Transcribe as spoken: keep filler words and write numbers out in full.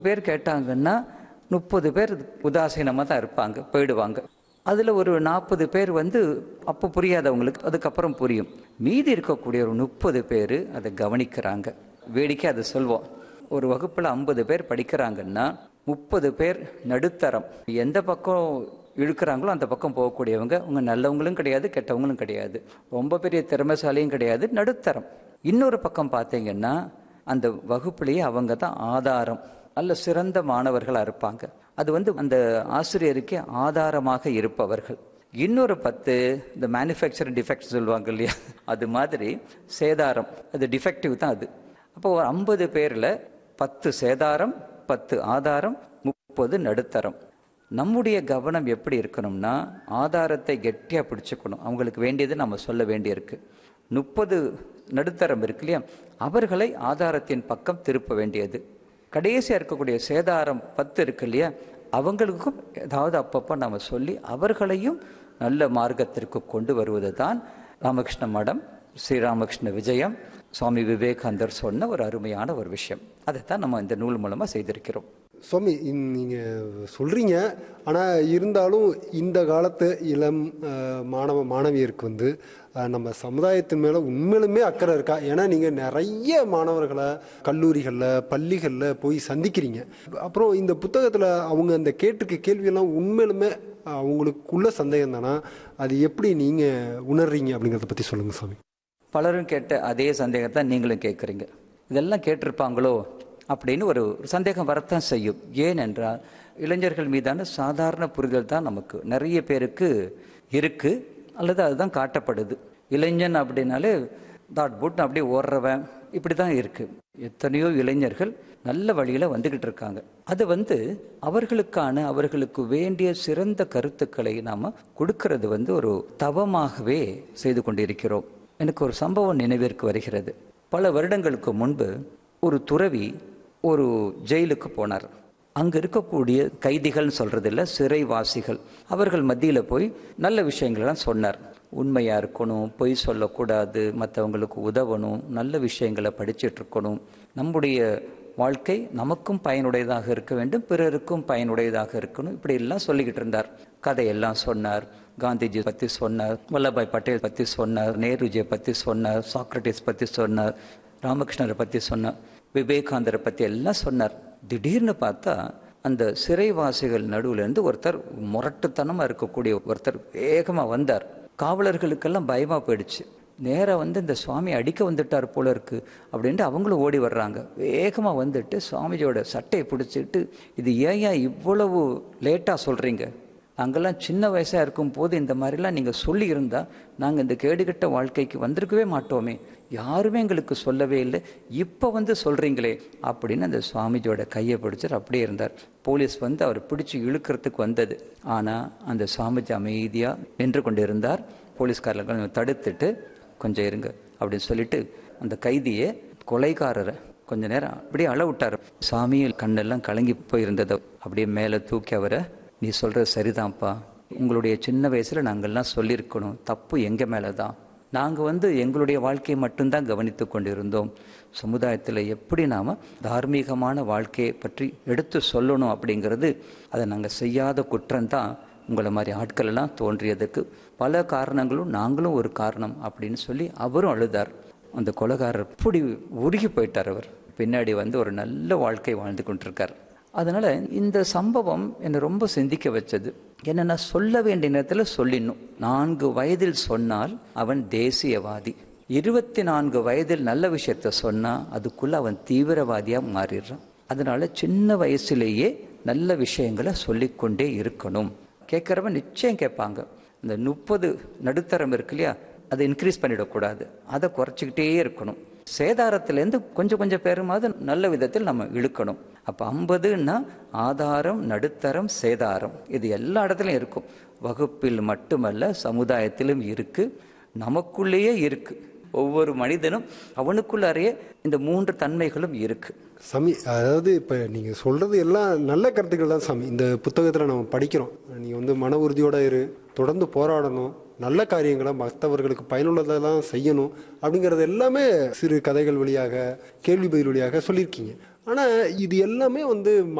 பேர் கேட்டாங்கன்னா முப்பது பேர் உதாசீனமாக தான் இருப்பாங்க, போயிடுவாங்க. அதில் ஒரு நாற்பது பேர் வந்து அப்போ புரியாதவங்களுக்கு அதுக்கப்புறம் புரியும். மீதி இருக்கக்கூடிய ஒரு முப்பது பேர் அதை கவனிக்கிறாங்க. வேடிக்கை அதை சொல்வோம். ஒரு வகுப்பில் ஐம்பது பேர் படிக்கிறாங்கன்னா முப்பது பேர் நடுத்தரம், எந்த பக்கம் இழுக்கிறாங்களோ அந்த பக்கம் போகக்கூடியவங்க. அவங்க நல்லவங்களும் கிடையாது, கெட்டவங்களும் கிடையாது, ரொம்ப பெரிய திறமைசாலியும் கிடையாது, நடுத்தரம். இன்னொரு பக்கம் பார்த்தீங்கன்னா அந்த வகுப்புலேயே அவங்க தான் ஆதாரம், நல்ல சிறந்த மாணவர்களாக இருப்பாங்க. அது வந்து அந்த ஆசிரியருக்கே ஆதாரமாக இருப்பவர்கள். இன்னொரு பத்து இந்த மேனுஃபேக்சரிங் டிஃபெக்ட் சொல்லுவாங்க இல்லையா, அது மாதிரி சேதாரம், அது டிஃபெக்டிவ் தான் அது. அப்போ ஒரு ஐம்பது பேரில் பத்து சேதாரம், பத்து ஆதாரம், முப்பது நடுத்தரம். நம்முடைய கவனம் எப்படி இருக்கணும்னா ஆதாரத்தை கெட்டியாக பிடிச்சுக்கணும். அவங்களுக்கு வேண்டியது நம்ம சொல்ல வேண்டியிருக்கு. முப்பது நடுத்தரம் இருக்கு இல்லையா, அவர்களை ஆதாரத்தின் பக்கம் திருப்ப வேண்டியது. கடைசியாக இருக்கக்கூடிய சேதாரம் பத்து இருக்கு இல்லையா, அவங்களுக்கும் ஏதாவது அப்பப்போ நம்ம சொல்லி அவர்களையும் நல்ல மார்க்கத்திற்கு கொண்டு வருவது தான் ராமகிருஷ்ண மடம், ஸ்ரீராமகிருஷ்ண விஜயம், சுவாமி விவேகானந்தர் சொன்ன ஒரு அருமையான ஒரு விஷயம். அதைத்தான் நம்ம இந்த நூல் மூலமாக செய்திருக்கிறோம். சுவாமி, நீங்கள் சொல்கிறீங்க, ஆனால் இருந்தாலும் இந்த காலத்து இளம் மாணவ மாணவியருக்கு வந்து நம்ம சமுதாயத்தின் மேலே உண்மையிலுமே அக்கறை இருக்கா? ஏன்னா நீங்கள் நிறைய மாணவர்களை கல்லூரிகளில் பள்ளிகளில் போய் சந்திக்கிறீங்க. அப்புறம் இந்த புத்தகத்தில் அவங்க அந்த கேட்டிருக்க கேள்வியெல்லாம் உண்மையிலுமே அவங்களுக்குள்ள சந்தேகம் தானா? அது எப்படி நீங்கள் உணர்றீங்க அப்படிங்கிறத பற்றி சொல்லுங்கள் சாமி. பலரும் கேட்ட அதே சந்தேகத்தை நீங்களும் கேட்குறீங்க. இதெல்லாம் கேட்டிருப்பாங்களோ அப்படின்னு ஒரு சந்தேகம் வரத்தான் செய்யும். ஏனென்றால் இளைஞர்கள் மீதான சாதாரண புரிதல் தான் நமக்கு நிறைய பேருக்கு இருக்குது, அல்லது அதுதான் காட்டப்படுது. இளைஞன் அப்படின்னாலே தாட் புட் அப்படியே ஓடுறவன், இப்படி தான் இருக்குது. எத்தனையோ இளைஞர்கள் நல்ல வழியில் வந்துக்கிட்டு இருக்காங்க. அது வந்து அவர்களுக்கான அவர்களுக்கு வேண்டிய சிறந்த கருத்துக்களை நாம் கொடுக்கறது வந்து ஒரு தவமாகவே செய்து கொண்டிருக்கிறோம். எனக்கு ஒரு சம்பவம் நினைவிற்கு வருகிறது. பல வருடங்களுக்கு முன்பு ஒரு துறவி ஒரு ஜெயிலுக்கு போனார். அங்கே இருக்கக்கூடிய கைதிகள்னு சொல்கிறதில்ல, சிறைவாசிகள், அவர்கள் மத்தியில் போய் நல்ல விஷயங்கள்லாம் சொன்னார். உண்மையாக இருக்கணும், பொய் சொல்லக்கூடாது, மற்றவங்களுக்கு உதவணும், நல்ல விஷயங்களை படிச்சுட்ருக்கணும், நம்முடைய வாழ்க்கை நமக்கும் பயனுடையதாக இருக்க வேண்டும், பிறருக்கும் பயனுடையதாக இருக்கணும், இப்படி எல்லாம் சொல்லிக்கிட்டு இருந்தார். கதையெல்லாம் சொன்னார். காந்திஜி பற்றி சொன்னார், வல்லபாய் பட்டேல் பற்றி சொன்னார், நேருஜியை பற்றி சொன்னார், சாக்ரட்டிஸ் பற்றி சொன்னார், ராமகிருஷ்ணரை பற்றி சொன்னார், விவேகானந்தரை பற்றி எல்லாம் சொன்னார். திடீர்னு பார்த்தா அந்த சிறைவாசிகள் நடுவுலேருந்து ஒருத்தர், முரட்டுத்தனமாக இருக்கக்கூடிய ஒருத்தர் வேகமாக வந்தார். காவலர்களுக்கெல்லாம் பயமாக போயிடுச்சு. நேராக வந்து இந்த சுவாமி அடிக்க வந்துட்டார் போல இருக்கு அப்படின்ட்டு அவங்களும் ஓடி வர்றாங்க. வேகமாக வந்துட்டு சுவாமிஜியோட சட்டையை பிடிச்சிட்டு, இது ஏன் இவ்வளவு லேட்டாக சொல்கிறீங்க? நாங்கள்லாம் சின்ன வயசாக இருக்கும் போது இந்த மாதிரிலாம் நீங்கள் சொல்லி இருந்தால் நாங்கள் இந்த கேடுகட்ட வாழ்க்கைக்கு வந்திருக்கவே மாட்டோமே, யாருமே எங்களுக்கு சொல்லவே இல்லை, இப்போ வந்து சொல்கிறீங்களே அப்படின்னு அந்த சுவாமிஜியோட கையை பிடிச்சார். அப்படியே இருந்தார். போலீஸ் வந்து அவர் பிடிச்சி இழுக்கிறதுக்கு வந்தது. ஆனால் அந்த சுவாமிஜி அமைதியாக நின்று கொண்டு இருந்தார். போலீஸ்காரர்கள் தடுத்துட்டு கொஞ்சம் இருங்க அப்படின்னு சொல்லிட்டு அந்த கைதியை, கொலைகாரரை கொஞ்ச நேரம் அப்படியே அள விட்டார். சாமியில் கண்ணெல்லாம் கலங்கி போயிருந்ததை அப்படியே மேலே தூக்கி அவரை, நீ சொல்கிறது சரிதான்ப்பா, உங்களுடைய சின்ன வயசில் நாங்கள்லாம் சொல்லியிருக்கணும், தப்பு எங்கள் மேலே தான், நாங்கள் வந்து எங்களுடைய வாழ்க்கையை மட்டும்தான் கவனித்து கொண்டிருந்தோம், சமுதாயத்தில் எப்படி நாம் தார்மீகமான வாழ்க்கையை பற்றி எடுத்து சொல்லணும் அப்படிங்கிறது அதை நாங்கள் செய்யாத குற்றம்தான் உங்களை மாதிரி ஆட்கள் எல்லாம் தோன்றியதுக்கு பல காரணங்களும் நாங்களும் ஒரு காரணம் அப்படின்னு சொல்லி அவரும் அழுதார். அந்த கொலைகாரர் இப்படி உருகி போயிட்டார். அவர் பின்னாடி வந்து ஒரு நல்ல வாழ்க்கை வாழ்ந்து கொண்டிருக்கார். அதனால் இந்த சம்பவம் என்னை ரொம்ப சிந்திக்க வச்சது. என்னென்னா, சொல்ல வேண்டிய நேரத்தில் சொல்லிடணும். நான்கு வயதில் சொன்னால் அவன் தேசியவாதி, இருபத்தி நான்கு வயதில் நல்ல விஷயத்த சொன்னால் அதுக்குள்ளே அவன் தீவிரவாதியாக மாறிடுறான். அதனால் சின்ன வயசுலேயே நல்ல விஷயங்களை சொல்லிக்கொண்டே இருக்கணும். கேட்குறவன் நிச்சயம் கேட்பாங்க. இந்த முப்பது நடுத்தரம் இருக்கு இல்லையா, அதை இன்க்ரீஸ் பண்ணிடக்கூடாது, அதை குறைச்சிக்கிட்டே இருக்கணும். சேதாரத்திலேருந்து கொஞ்சம் கொஞ்சம் பேருமாவது நல்ல விதத்தில் நம்ம இழுக்கணும். அப்போ ஐம்பதுன்னா ஆதாரம், நடுத்தரம், சேதாரம், இது எல்லா இடத்துலையும் இருக்கும். வகுப்பில் மட்டுமல்ல, சமுதாயத்திலும் இருக்கு, நமக்குள்ளேயே இருக்கு. ஒவ்வொரு மனிதனும் அவனுக்குள்ளாரையே இந்த மூன்று தன்மைகளும் இருக்கு. சாமி, அதாவது இப்போ நீங்கள் சொல்கிறது எல்லாம் நல்ல கருத்துக்கள் தான் சாமி. இந்த புத்தகத்தில் நம்ம படிக்கிறோம், நீங்கள் வந்து மன உறுதியோடு இரு, தொடர்ந்து போராடணும், நல்ல காரியங்களை மற்றவர்களுக்கு பயனுள்ளதெல்லாம் செய்யணும் அப்படிங்கிறது எல்லாமே சிறு கதைகள் வழியாக, கேள்வி பதில் வழியாக சொல்லியிருக்கீங்க. ஆனால் இது எல்லாமே வந்து